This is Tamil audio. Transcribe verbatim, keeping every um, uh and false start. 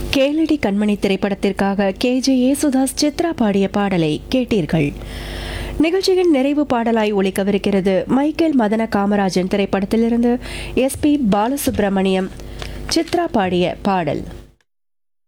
கேளடி கண்மணி திரைப்படத்திற்காக கே ஜே யேசுதாஸ் சித்ரா பாடிய பாடலை கேட்டீர்கள். நிகழ்ச்சியின் நிறைவு பாடலாய் ஒலிக்கவிருக்கிறது மைக்கேல் மதன காமராஜன் திரைப்படத்திலிருந்து எஸ் பி பாலசுப்ரமணியம் சித்ரா பாடிய பாடல்.